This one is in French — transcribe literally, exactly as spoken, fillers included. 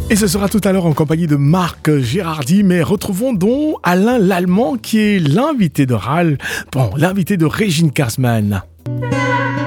Et ce sera tout à l'heure en compagnie de Marc Gérardi, mais retrouvons donc Alain Lallemand qui est l'invité de Ral, bon, l'invité de Régine Karsmann.